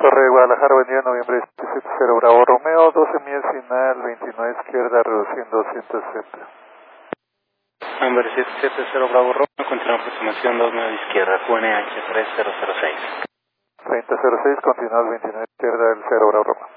Torre Guadalajara, buen día, noviembre 70 Bravo Romeo, 12 millas final, 29 izquierda, reduciendo 160. November 770 Bravo Romeo, continúa aproximación 29 izquierda, QNH 3006. 3006, continúa 29 izquierda, el 0 Bravo Romeo.